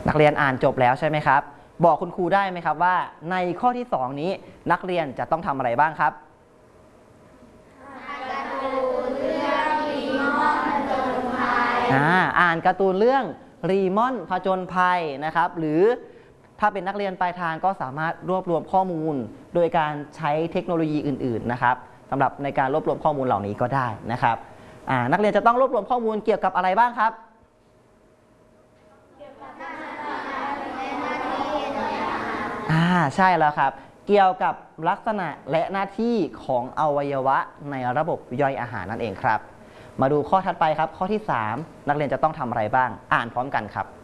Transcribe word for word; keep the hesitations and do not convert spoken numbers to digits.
นักเรียนอ่านจบแล้วใช่ไหมครับบอกคุณครูได้ไหมครับว่าในข้อที่สองนี้นักเรียนจะต้องทำอะไรบ้างครับอ่านการ์ตูนเรื่องรีมอนผจญภัยนะครับหรือถ้าเป็นนักเรียนปลายทางก็สามารถรวบรวมข้อมูลโดยการใช้เทคโนโลยีอื่นๆนะครับสำหรับในการรวบรวมข้อมูลเหล่านี้ก็ได้นะครับนักเรียนจะต้องรวบรวมข้อมูลเกี่ยวกับอะไรบ้างครับอ่าใช่แล้วครับเกี่ยวกับลักษณะและหน้าที่ของอวัยวะในระบบย่อยอาหารนั่นเองครับมาดูข้อถัดไปครับข้อที่สามนักเรียนจะต้องทำอะไรบ้างอ่านพร้อมกันครับ